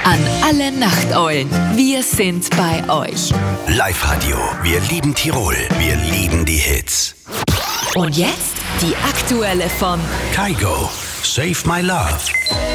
An alle Nachteulen, wir sind bei euch. Live-Radio, wir lieben Tirol, wir lieben die Hits. Und jetzt die aktuelle von Kygo, Save My Love.